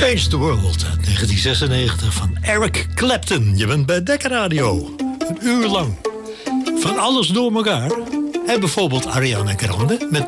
Change the World uit 1996 van Eric Clapton. Je bent bij Dekker Radio. Een uur lang. Van alles door elkaar. En bijvoorbeeld Ariana Grande met